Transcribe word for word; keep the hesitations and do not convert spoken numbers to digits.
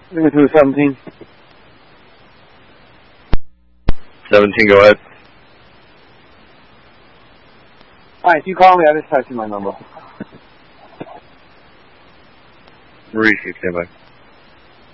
Limit to seventeen. seventeen, go ahead. Alright, if you call me, I just text you my number. Maurice, you stand by.